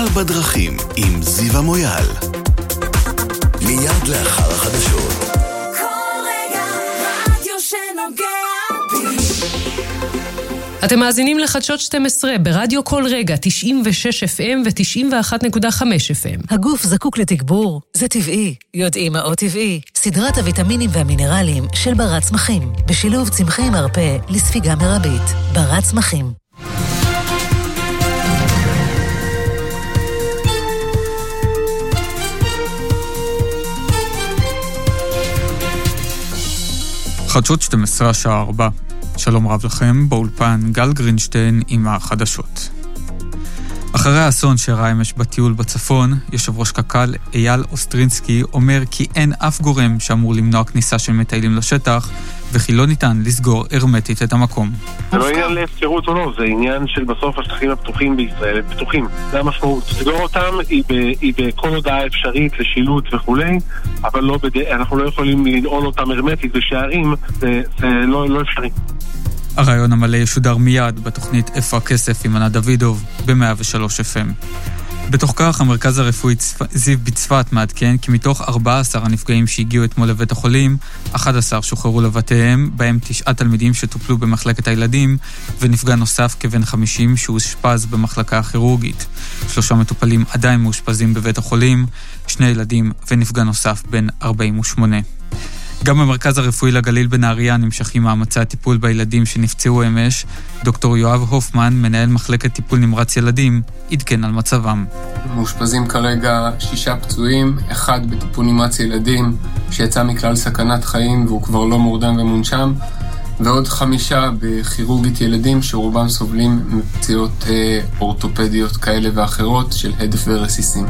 בדרכים עם זיווה מויאל. מיד לאחר החדשות. כל רגע רדיו שנוגע בי. אתם מאזינים לחדשות 12 ברדיו כל רגע 96 FM ו-91.5 FM. הגוף זקוק לתגבור, זה טבעי. יודעים מה עוד טבעי? סדרת הוויטמינים והמינרלים של ברת צמחים, בשילוב צמחי מרפא לספיגה מרבית. ברת צמחים. חדשות 12 השעה 4. שלום רב לכם, באולפן גל גרינשטיין עם החדשות. אחרי האסון שאירע אמש בטיול בצפון, יושב ראש קק"ל אייל אוסטרינסקי אומר כי אין אף גורם שאמור למנוע כניסה של מטיילים לשטח, וכי לא ניתן לסגור הרמטית את המקום. זה לא עניין להפקרות או לא, זה עניין של בסוף השטחים הפתוחים בישראל, הם פתוחים. זה המשמעות. סגור אותם היא בכל הודעה אפשרית לשילוט וכו', אבל אנחנו לא יכולים לנעול אותם הרמטית בשערים, זה לא אפשרי. הרעיון המלא ישודר מיד בתוכנית איפה הכסף עם ענת דוידוב ב-103 FM. בתוך כך, המרכז הרפואי זיו בצפת מעדכן כי מתוך 14 הנפגעים שהגיעו אתמול לבית החולים, 11 שוחררו לבתיהם, בהם 9 תלמידים שטופלו במחלקת הילדים, ונפגע נוסף כבן 50 שהושפז במחלקה הכירורגית. 3 מטופלים עדיין מאושפזים בבית החולים, 2 ילדים ונפגע נוסף בן 48. גם במרכז הרפואי לגליל בנהריה נמשכים מאמצי הטיפול בילדים שנפצעו אמש. דוקטור יואב הופמן, מנהל מחלקת טיפול נמרץ ילדים, עדכן על מצבם. מאושפזים כרגע 6 פצועים, 1 בטיפול נמרץ ילדים שיצא מכלל סכנת חיים והוא כבר לא מורדם ומונשם, ועוד 5 בכירורגית ילדים שרובם סובלים מפציעות אורתופדיות כאלה ואחרות של הדף ורסיסים.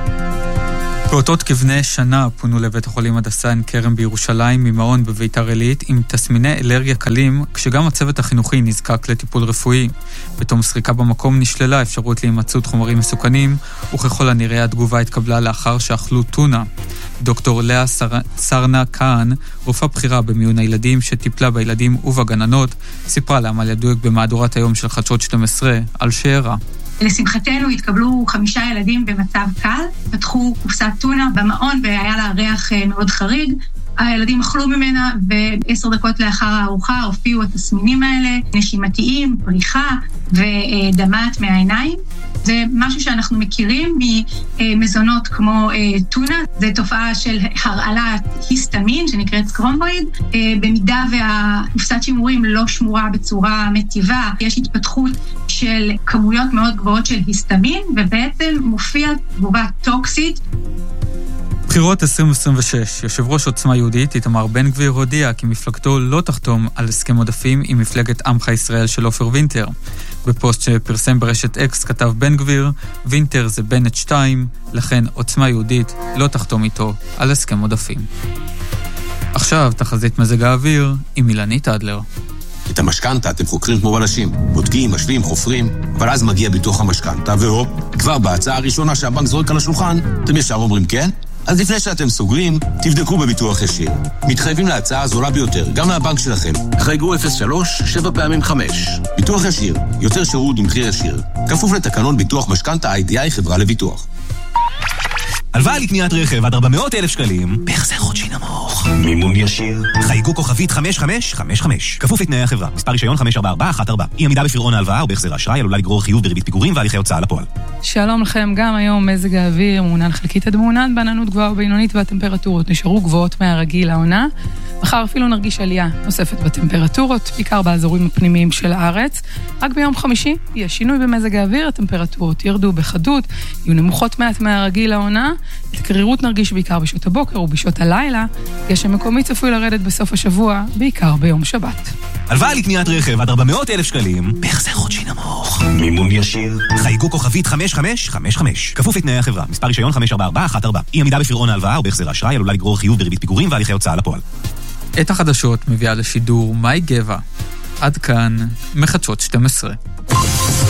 פעוטות כבני שנה פונו לבית החולים הדסה עין כרם בירושלים ממעון בביתר עילית עם תסמיני אלרגיה קלים, כשגם הצוות החינוכי נזקק לטיפול רפואי. בתום סריקה במקום נשללה אפשרות להימצאות חומרים מסוכנים, וככל הנראה התגובה התקבלה לאחר שאכלו טונה. דוקטור לאה סרנה קהן, רופאה בחירה במיון הילדים שטיפלה בילדים ובגננות, סיפרה לעמליה דואק במהדורת היום של חדשות 12 על שאירע. לשמחתנו התקבלו 5 ילדים במצב קל, פתחו קופסת טונה במעון והיה לה ריח מאוד חריג. הילדים אכלו ממנה ו10 דקות לאחר הארוחה הופיעו התסמינים האלה, נשימתיים, פריחה ודמעת מהעיניים. זה משהו שאנחנו מכירים ממזונות כמו טונה, זה תופעה של הרעלת היסטמין שנקראת סקרומבויד. במידה והקופסת שימורים לא שמורה בצורה מטיבה, יש התפתחות של כמויות מאוד גבוהות של היסטמין, ובעצם מופיע תגובה טוקסית. בחירות 2026, יושב ראש עוצמה יהודית איתמר בן גביר הודיע כי מפלגתו לא תחתום על הסכם עודפים עם מפלגת עמך ישראל של עופר וינטר. בפוסט שפרסם ברשת אקס כתב בן גביר, וינטר זה בנט 2, לכן עוצמה יהודית לא תחתום איתו על הסכם עודפים. עכשיו תחזית מזג האוויר עם אילנית אדלר. את המשכנתה אתם חוקרים כמו בלשים, בודקים, משווים, חופרים, אבל אז מגיע ביטוח המשכנתה, והופ, כבר בהצעה הראשונה שהבנק זורק על השולחן, אתם ישר אומרים כן? אז לפני שאתם סוגרים, תבדקו בביטוח ישיר. מתחייבים להצעה הזולה ביותר, גם מהבנק שלכם. חייגו 03 7 פעמים 5. ביטוח ישיר, יוצר שירות במחיר ישיר. כפוף לתקנון ביטוח משכנתה IDI חברה לביטוח. הלוואה לקניית רכב עד 400,000 שקלים, בהחזר חודשי נמוך. מימון ישיר. חייגו כוכבית 5555. כפוף לתנאי החברה. מספר רישיון 54414. אי עמידה בפירעון ההלוואה או בהחזר האשראי עלולה לגרור חיוב בריבית פיגורים והליכי הוצאה לפועל. שלום לכם, גם היום מזג האוויר מעונן חלקית עד מעונן, בעננות גבוהה ובינונית והטמפרטורות נשארו גבוהות מהרגיל לעונה. מחר אפילו נרגיש עלייה נוספת בטמפרטורות, בעיקר באזורים הפנימיים של הארץ. רק ביום חמישי יהיה שינוי במזג האוויר, הטמפרטורות ירדו בחדות, יהיו נמוכות מעט מהרגיל לעונה. את הקרירות נרגיש בעיקר בשעות הבוקר ובשעות הלילה. גשם מקומי צפוי לרדת בסוף השבוע, בעיקר ביום שבת. הלוואה לקניית רכב עד 400,000 שקלים, בהחזר חודשי נמוך. מימון ישיר. חייגו כוכבית 5555. כפוף לתנאי החברה. מספר רישיון 54414. אי עמידה בפירעון ההלוואה או בהחזר האשראי עלולה לגרור חיוב בריבית פיגורים והליכי הוצאה לפועל. את החדשות מביאה לשידור מאי גבע. עד כאן מחדשות 12.